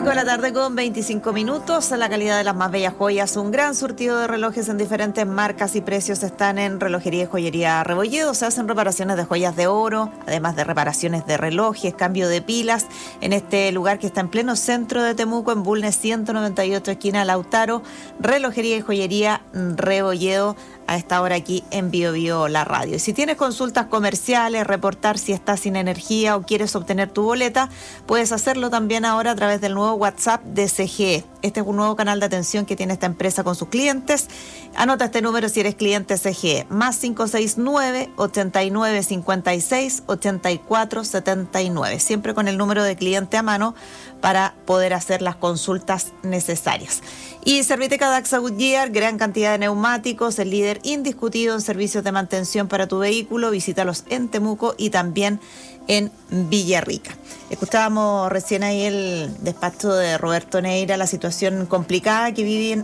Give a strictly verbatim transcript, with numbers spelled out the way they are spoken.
cinco de la tarde con veinticinco minutos. La calidad de las más bellas joyas, un gran surtido de relojes en diferentes marcas y precios están en Relojería y Joyería Rebolledo. Se hacen reparaciones de joyas de oro, además de reparaciones de relojes, cambio de pilas, en este lugar que está en pleno centro de Temuco, en Bulnes ciento noventa y ocho, esquina Lautaro. Relojería y Joyería Rebolledo, a esta hora aquí en Bio Bio La Radio. Y si tienes consultas comerciales, reportar si estás sin energía o quieres obtener tu boleta, puedes hacerlo también ahora a través del nuevo WhatsApp de C G E. Este es un nuevo canal de atención que tiene esta empresa con sus clientes. Anota este número si eres cliente C G E, más cinco seis nueve, ochenta y nueve, cincuenta y seis, ochenta y cuatro, setenta y nueve. Siempre con el número de cliente a mano para poder hacer las consultas necesarias. Y Serviteca Daxa Goodyear, gran cantidad de neumáticos, el líder indiscutido en servicios de mantención para tu vehículo. Visítalos en Temuco y también en Villarrica. Escuchábamos recién ahí el despacho de Roberto Neira, la situación complicada que viven